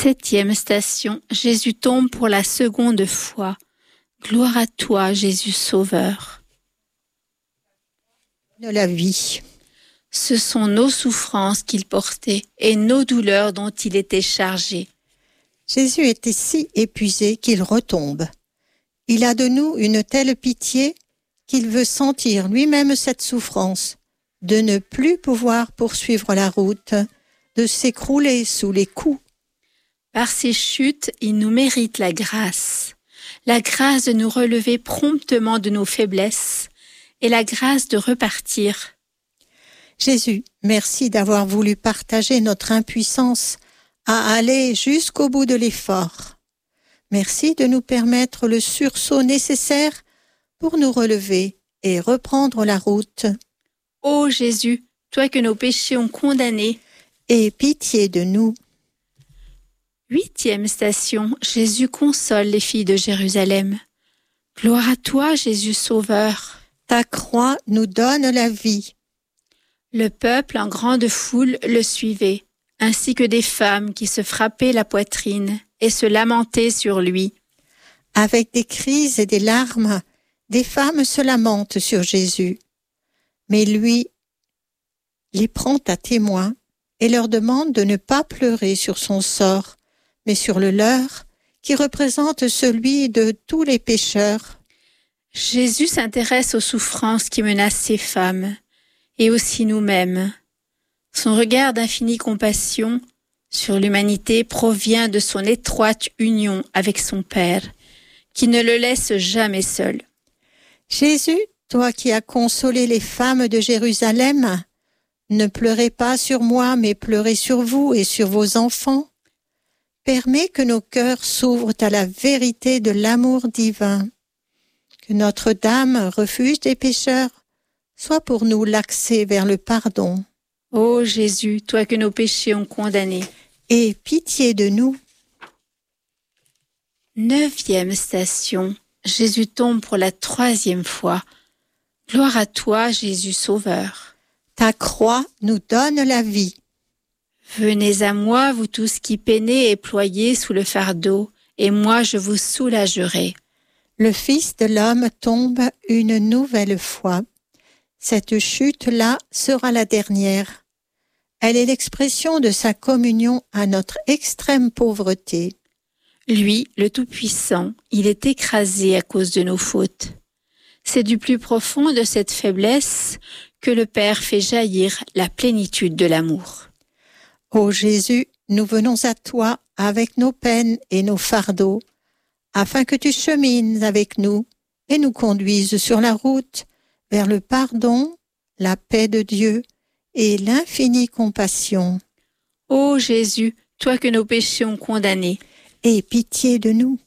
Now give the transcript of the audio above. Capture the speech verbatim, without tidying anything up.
Septième station, Jésus tombe pour la seconde fois. Gloire à toi, Jésus Sauveur. De la vie. Ce sont nos souffrances qu'il portait et nos douleurs dont il était chargé. Jésus était si épuisé qu'il retombe. Il a de nous une telle pitié qu'il veut sentir lui-même cette souffrance, de ne plus pouvoir poursuivre la route, de s'écrouler sous les coups. Par ses chutes, il nous mérite la grâce. La grâce de nous relever promptement de nos faiblesses et la grâce de repartir. Jésus, merci d'avoir voulu partager notre impuissance à aller jusqu'au bout de l'effort. Merci de nous permettre le sursaut nécessaire pour nous relever et reprendre la route. Ô Jésus, toi que nos péchés ont condamné, aie pitié de nous. Huitième station, Jésus console les filles de Jérusalem. Gloire à toi, Jésus Sauveur. Ta croix nous donne la vie. Le peuple en grande foule le suivait, ainsi que des femmes qui se frappaient la poitrine et se lamentaient sur lui. Avec des cris et des larmes, des femmes se lamentent sur Jésus. Mais lui les prend à témoin et leur demande de ne pas pleurer sur son sort, mais sur le leur, qui représente celui de tous les pécheurs. Jésus s'intéresse aux souffrances qui menacent ces femmes, et aussi nous-mêmes. Son regard d'infinie compassion sur l'humanité provient de son étroite union avec son Père, qui ne le laisse jamais seul. Jésus, toi qui as consolé les femmes de Jérusalem, ne pleurez pas sur moi, mais pleurez sur vous et sur vos enfants. Permets que nos cœurs s'ouvrent à la vérité de l'amour divin. Que Notre-Dame, refuge des pécheurs, soit pour nous l'accès vers le pardon. Ô Jésus, toi que nos péchés ont condamné, aie pitié de nous. Neuvième station, Jésus tombe pour la troisième fois. Gloire à toi, Jésus Sauveur. Ta croix nous donne la vie. Venez à moi, vous tous qui peinez et ployez sous le fardeau, et moi je vous soulagerai. Le Fils de l'homme tombe une nouvelle fois. Cette chute-là sera la dernière. Elle est l'expression de sa communion à notre extrême pauvreté. Lui, le Tout-Puissant, il est écrasé à cause de nos fautes. C'est du plus profond de cette faiblesse que le Père fait jaillir la plénitude de l'amour. Ô Jésus, nous venons à toi avec nos peines et nos fardeaux, afin que tu chemines avec nous et nous conduises sur la route vers le pardon, la paix de Dieu et l'infinie compassion. Ô Jésus, toi que nos péchés ont condamné, aie pitié de nous.